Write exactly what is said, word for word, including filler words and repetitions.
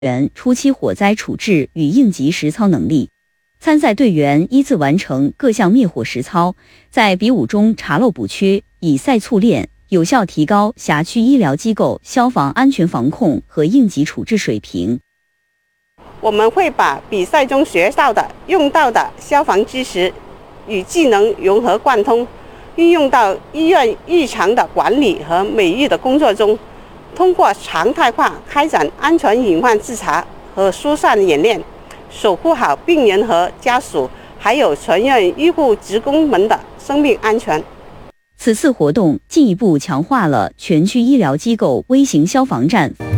员初期火灾处置与应急实操能力。参赛队员依次完成各项灭火实操，在比武中查漏补缺，以赛促练，有效提高辖区医疗机构消防安全防控和应急处置水平。 我们会把比赛中学到的、用到的消防知识与技能融合贯通，运用到医院日常的管理和美育的工作中，通过常态化开展安全隐患自查和疏散演练，守护好病人和家属，还有全院医护职工们的生命安全。 此次活动进一步强化了全区医疗机构微型消防站